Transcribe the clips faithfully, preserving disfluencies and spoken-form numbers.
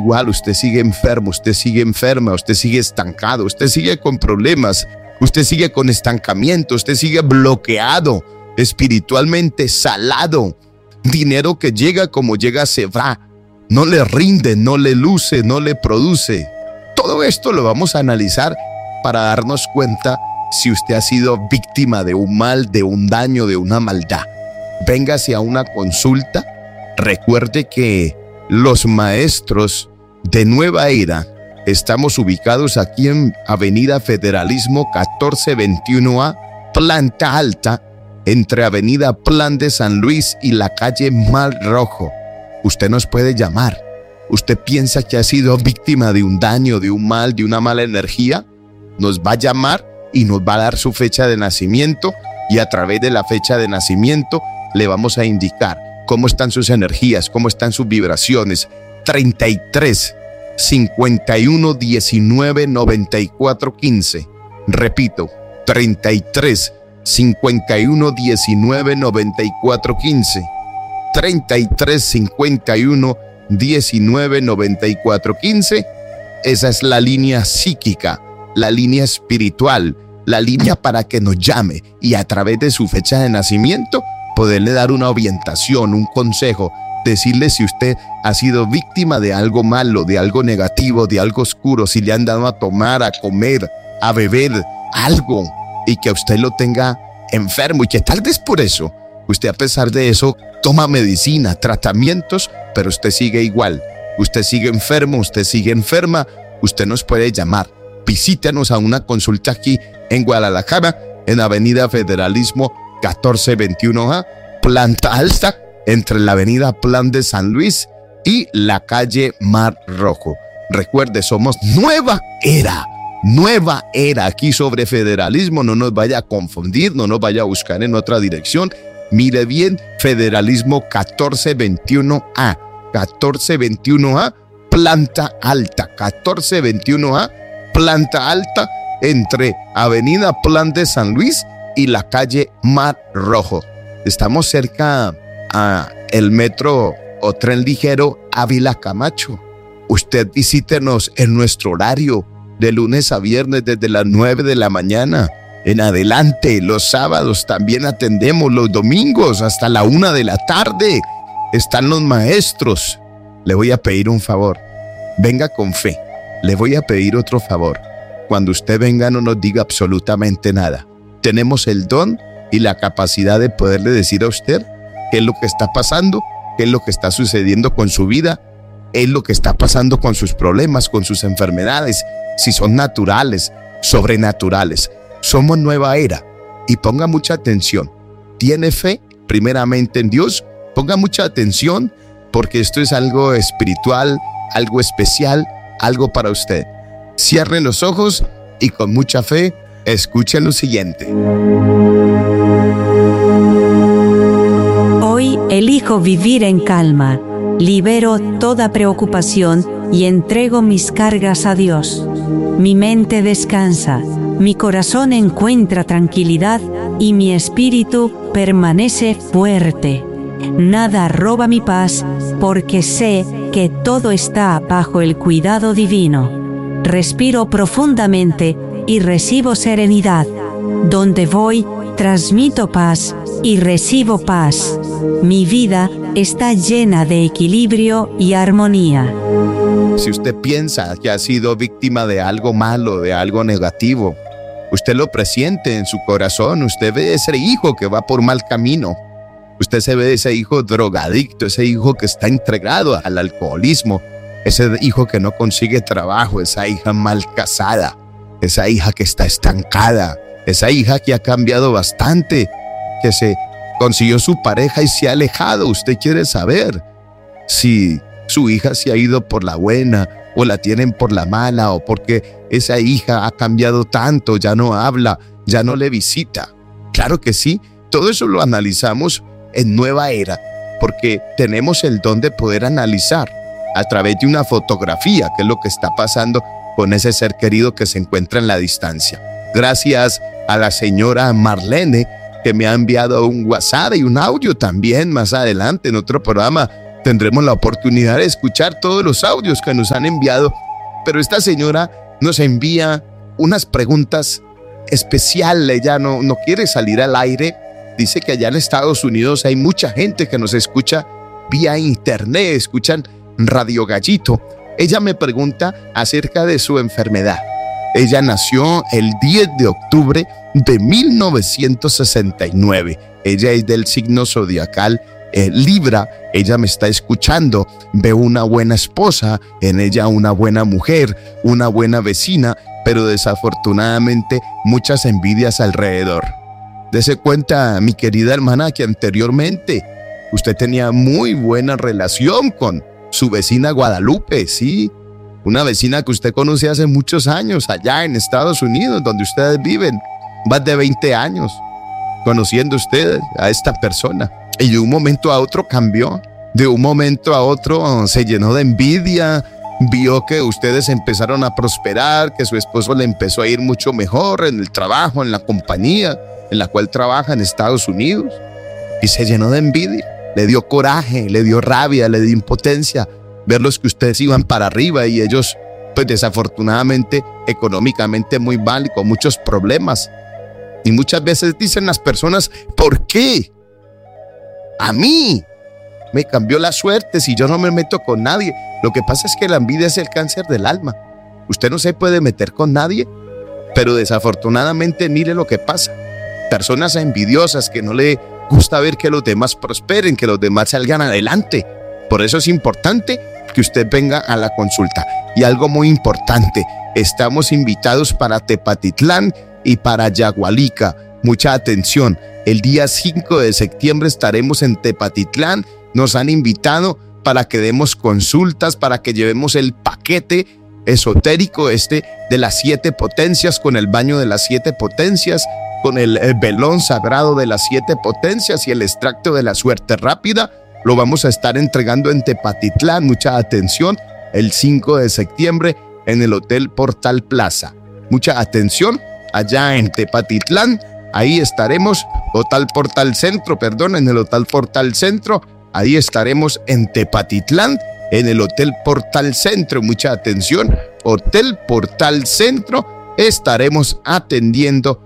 igual, usted sigue enfermo, usted sigue enferma, usted sigue estancado, usted sigue con problemas, usted sigue con estancamiento, usted sigue bloqueado, espiritualmente salado. Dinero que llega como llega se va, no le rinde, no le luce, no le produce. Todo esto lo vamos a analizar para darnos cuenta si usted ha sido víctima de un mal, de un daño, de una maldad. Véngase a una consulta. Recuerde que los maestros de Nueva Era estamos ubicados aquí en Avenida Federalismo catorce veintiuno A, planta alta, entre Avenida Plan de San Luis y la calle Mar Rojo. Usted nos puede llamar. ¿Usted piensa que ha sido víctima de un daño, de un mal, de una mala energía? Nos va a llamar y nos va a dar su fecha de nacimiento, y a través de la fecha de nacimiento le vamos a indicar cómo están sus energías, cómo están sus vibraciones. treinta y tres, cincuenta y uno, diecinueve, noventa y cuatro, quince. Repito, treinta y tres, cincuenta y uno, diecinueve, noventa y cuatro, quince. treinta y tres, cincuenta y uno, diecinueve, noventa y cuatro, quince. Esa es la línea psíquica, la línea espiritual, la línea para que nos llame y a través de su fecha de nacimiento poderle dar una orientación, un consejo, decirle si usted ha sido víctima de algo malo, de algo negativo, de algo oscuro, si le han dado a tomar, a comer, a beber algo y que usted lo tenga enfermo y que tal vez por eso usted, a pesar de eso, toma medicina, tratamientos, pero usted sigue igual. Usted sigue enfermo, usted sigue enferma. Usted nos puede llamar. Visítenos a una consulta aquí en Guadalajara, en Avenida Federalismo catorce veintiuno A, planta alta, entre la Avenida Plan de San Luis y la calle Mar Rojo. Recuerde, somos Nueva Era. Nueva Era aquí sobre Federalismo. No nos vaya a confundir, no nos vaya a buscar en otra dirección. Mire bien, Federalismo catorce veintiuno A, catorce veintiuno A, planta alta, catorce veintiuno A, planta alta, entre Avenida Plan de San Luis y la calle Mar Rojo. Estamos cerca a el metro o tren ligero Ávila Camacho. Usted visítenos en nuestro horario de lunes a viernes desde las nueve de la mañana en adelante. Los sábados también atendemos, los domingos hasta la una de la tarde. Están los maestros. Le voy a pedir un favor. Venga con fe. Le voy a pedir otro favor. Cuando usted venga, no nos diga absolutamente nada. Tenemos el don y la capacidad de poderle decir a usted qué es lo que está pasando, qué es lo que está sucediendo con su vida, qué es lo que está pasando con sus problemas, con sus enfermedades, si son naturales, sobrenaturales. Somos Nueva Era y ponga mucha atención. ¿Tiene fe primeramente en Dios? Ponga mucha atención porque esto es algo espiritual, algo especial, algo para usted. Cierren los ojos y con mucha fe escuchen lo siguiente. Hoy elijo vivir en calma, libero toda preocupación y entrego mis cargas a Dios. Mi mente descansa, mi corazón encuentra tranquilidad y mi espíritu permanece fuerte. Nada roba mi paz porque sé que todo está bajo el cuidado divino. Respiro profundamente y recibo serenidad. Donde voy, transmito paz y recibo paz. Mi vida está llena de equilibrio y armonía. Si usted piensa que ha sido víctima de algo malo, de algo negativo, usted lo presiente en su corazón. Usted ve ese hijo que va por mal camino. Usted se ve ese hijo drogadicto, ese hijo que está entregado al alcoholismo, ese hijo que no consigue trabajo, esa hija mal casada, esa hija que está estancada, esa hija que ha cambiado bastante, que se consiguió su pareja y se ha alejado. Usted quiere saber si su hija se ha ido por la buena o la tienen por la mala, o porque esa hija ha cambiado tanto, ya no habla, ya no le visita. Claro que sí, todo eso lo analizamos en Nueva Era, porque tenemos el don de poder analizar a través de una fotografía qué es lo que está pasando con ese ser querido que se encuentra en la distancia. Gracias a la señora Marlene, que me ha enviado un WhatsApp y un audio también más adelante en otro programa. tendremos la oportunidad de escuchar todos los audios que nos han enviado, pero esta señora nos envía unas preguntas especiales. Ella no, no quiere salir al aire. Dice que allá en Estados Unidos hay mucha gente que nos escucha vía internet, escuchan Radio Gallito. Ella me pregunta acerca de su enfermedad. Ella nació el diez de octubre de mil novecientos sesenta y nueve. Ella es del signo zodiacal eh, Libra. Ella me está escuchando. Ve una buena esposa, en ella una buena mujer, una buena vecina, pero desafortunadamente muchas envidias alrededor. Dese cuenta, mi querida hermana, que anteriormente usted tenía muy buena relación con su vecina Guadalupe, ¿sí? Una vecina que usted conoce hace muchos años allá en Estados Unidos, donde ustedes viven, más de veinte años, conociendo usted a esta persona. Y de un momento a otro cambió, de un momento a otro se llenó de envidia, vio que ustedes empezaron a prosperar, que su esposo le empezó a ir mucho mejor en el trabajo, en la compañía en la cual trabaja en Estados Unidos, y se llenó de envidia. Le dio coraje, le dio rabia, le dio impotencia verlos que ustedes iban para arriba y ellos, pues desafortunadamente, económicamente muy mal y con muchos problemas. Y muchas veces dicen las personas, ¿por qué? A mí me cambió la suerte si yo no me meto con nadie. Lo que pasa es que la envidia es el cáncer del alma. Usted no se puede meter con nadie, pero desafortunadamente mire lo que pasa. Personas envidiosas que no le gusta ver que los demás prosperen, que los demás salgan adelante. Por eso es importante que usted venga a la consulta. Y algo muy importante, estamos invitados para Tepatitlán y para Yagualica. Mucha atención, el día cinco de septiembre estaremos en Tepatitlán. Nos han invitado para que demos consultas, para que llevemos el paquete esotérico este de las siete potencias, con el baño de las siete potencias, con el, el velón sagrado de las siete potencias y el extracto de la suerte rápida. Lo vamos a estar entregando en Tepatitlán. Mucha atención, el cinco de septiembre en el Hotel Portal Plaza. Mucha atención, allá en Tepatitlán. Ahí estaremos, Hotel Portal Centro, perdón, en el Hotel Portal Centro. Ahí estaremos en Tepatitlán, en el Hotel Portal Centro. Mucha atención, Hotel Portal Centro. Estaremos atendiendo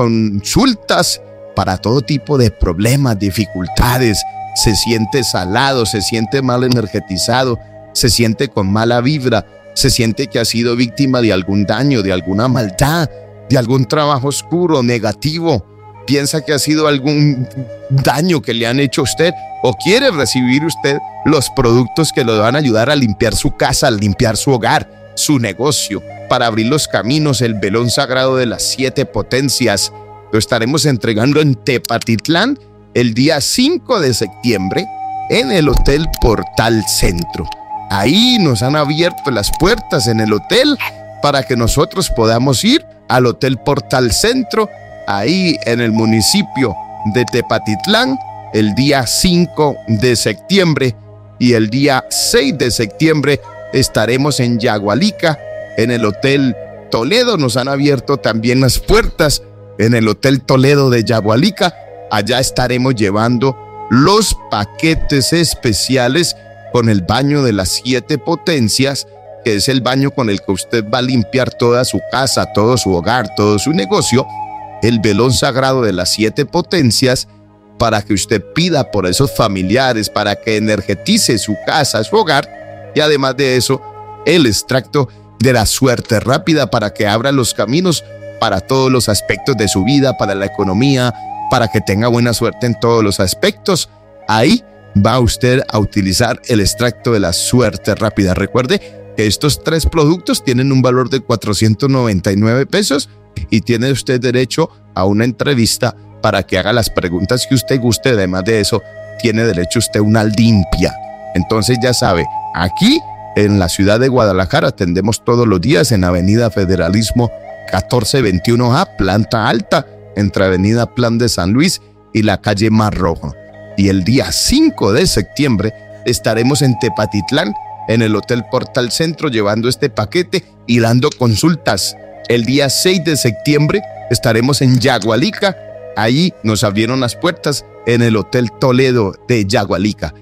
consultas para todo tipo de problemas, dificultades. Se siente salado, se siente mal energetizado, se siente con mala vibra, se siente que ha sido víctima de algún daño, de alguna maldad, de algún trabajo oscuro, negativo. Piensa que ha sido algún daño que le han hecho a usted, o quiere recibir usted los productos que le van a ayudar a limpiar su casa, a limpiar su hogar, su negocio, para abrir los caminos. El velón sagrado de las siete potencias lo estaremos entregando en Tepatitlán el día cinco de septiembre en el Hotel Portal Centro. Ahí nos han abierto las puertas en el hotel para que nosotros podamos ir al Hotel Portal Centro, ahí en el municipio de Tepatitlán, el día cinco de septiembre, y el día seis de septiembre estaremos en Yagualica, en el Hotel Toledo. Nos han abierto también las puertas en el Hotel Toledo de Yagualica. Allá estaremos llevando los paquetes especiales con el baño de las siete potencias, que es el baño con el que usted va a limpiar toda su casa, todo su hogar, todo su negocio. El velón sagrado de las siete potencias, para que usted pida por esos familiares, para que energetice su casa, su hogar. Y además de eso, el extracto de la suerte rápida, para que abra los caminos para todos los aspectos de su vida, para la economía, para que tenga buena suerte en todos los aspectos. Ahí va usted a utilizar el extracto de la suerte rápida. Recuerde que estos tres productos tienen un valor de cuatrocientos noventa y nueve pesos y tiene usted derecho a una entrevista para que haga las preguntas que usted guste. Además de eso, tiene derecho usted a una limpia. Entonces ya sabe, aquí en la ciudad de Guadalajara atendemos todos los días en Avenida Federalismo catorce veintiuno A, planta alta, entre Avenida Plan de San Luis y la calle Mar Rojo. Y el día cinco de septiembre estaremos en Tepatitlán, en el Hotel Portal Centro, llevando este paquete y dando consultas. El día seis de septiembre estaremos en Yagualica. Allí nos abrieron las puertas en el Hotel Toledo de Yagualica.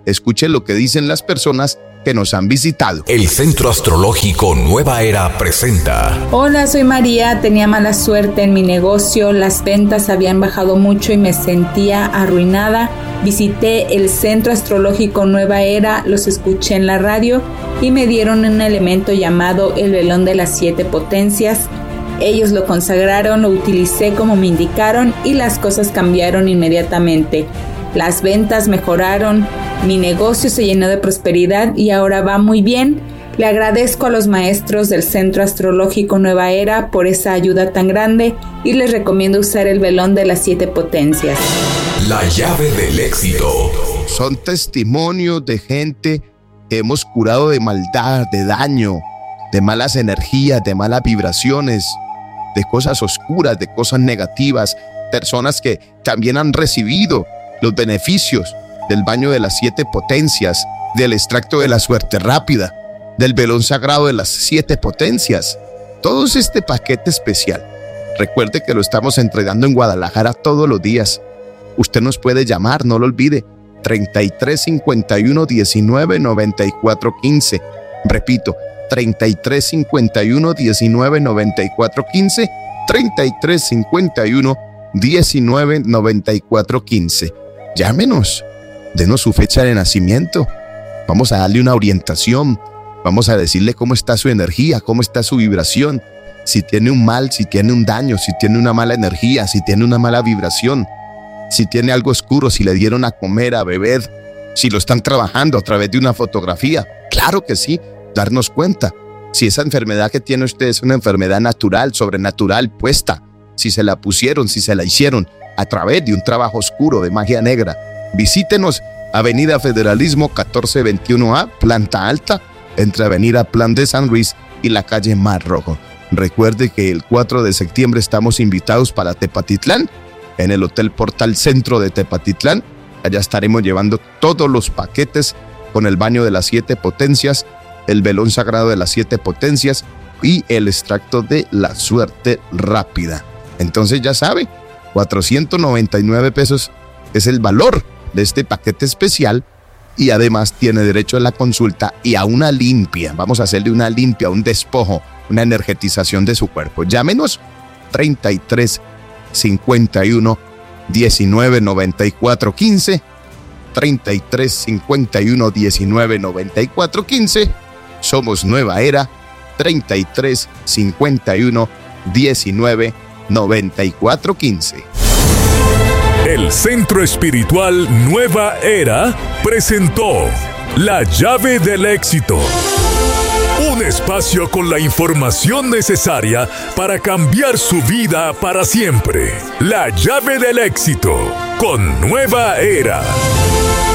Escuche lo que dicen las personas que nos han visitado. El Centro Astrológico Nueva Era presenta. Hola, soy María. Tenía mala suerte en mi negocio. Las ventas habían bajado mucho y me sentía arruinada. Visité el Centro Astrológico Nueva Era, los escuché en la radio y me dieron un elemento llamado el velón de las siete potencias. Ellos lo consagraron, lo utilicé como me indicaron y las cosas cambiaron inmediatamente. Las ventas mejoraron, mi negocio se llenó de prosperidad y ahora va muy bien. Le agradezco a los maestros del Centro Astrológico Nueva Era por esa ayuda tan grande y les recomiendo usar el velón de las siete potencias. La llave del éxito. Son testimonios de gente que hemos curado de maldad, de daño, de malas energías, de malas vibraciones, de cosas oscuras, de cosas negativas. Personas que también han recibido los beneficios del baño de las siete potencias, del extracto de la suerte rápida, del velón sagrado de las siete potencias. Todo es este paquete especial. Recuerde que lo estamos entregando en Guadalajara todos los días. Usted nos puede llamar, no lo olvide, treinta y tres cincuenta y uno diecinueve noventa y cuatro quince. Repito, treinta y tres cincuenta y uno diecinueve noventa y cuatro quince, treinta y tres cincuenta y uno diecinueve noventa y cuatro quince. Llámenos, denos su fecha de nacimiento. Vamos a darle una orientación. Vamos a decirle cómo está su energía, cómo está su vibración. Si tiene un mal, si tiene un daño, si tiene una mala energía, si tiene una mala vibración. Si tiene algo oscuro, si le dieron a comer, a beber, si lo están trabajando a través de una fotografía. Claro que sí, darnos cuenta. Si esa enfermedad que tiene usted es una enfermedad natural, sobrenatural, puesta. Si se la pusieron, si se la hicieron a través de un trabajo oscuro de magia negra. Visítenos, Avenida Federalismo catorce veintiuno A, planta alta, entre Avenida Plan de San Luis y la calle Mar Rojo. Recuerde que el cuatro de septiembre estamos invitados para Tepatitlán, en el Hotel Portal Centro de Tepatitlán. Allá estaremos llevando todos los paquetes con el baño de las siete potencias, el velón sagrado de las siete potencias y el extracto de la suerte rápida. Entonces ya sabe, cuatrocientos noventa y nueve pesos es el valor de este paquete especial y además tiene derecho a la consulta y a una limpia. Vamos a hacerle una limpia, un despojo, una energetización de su cuerpo. Llámenos treinta y tres cincuenta y uno diecinueve noventa y cuatro quince, treinta y tres cincuenta y uno diecinueve noventa y cuatro quince. Somos Nueva Era, treinta y tres cincuenta y uno diecinueve noventa y cuatro quince. El Centro Espiritual Nueva Era presentó La Llave del Éxito. Un espacio con la información necesaria para cambiar su vida para siempre. La Llave del Éxito con Nueva Era.